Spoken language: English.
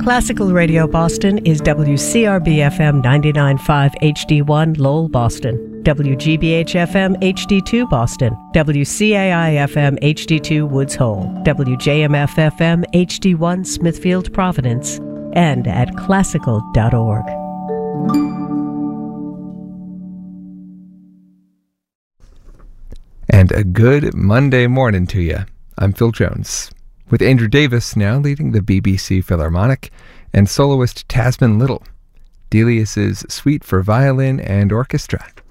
Classical Radio Boston is WCRB-FM 99.5 HD1 Lowell, Boston, WGBH-FM HD2 Boston, WCAI-FM HD2 Woods Hole, WJMF-FM HD1 Smithfield, Providence, and at classical.org. And a good Monday morning to you. I'm Phil Jones, with Andrew Davis now leading the BBC Philharmonic and soloist Tasman Little, Delius's Suite for Violin and Orchestra.